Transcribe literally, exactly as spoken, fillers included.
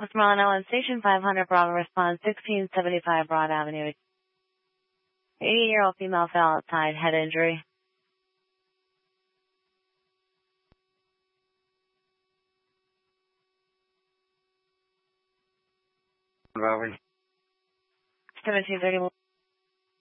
Westmoreland Island Station, five hundred Bravo response, sixteen seventy-five Broad Avenue. eighty-year-old female fell outside, head injury. Valley. seventeen thirty-one.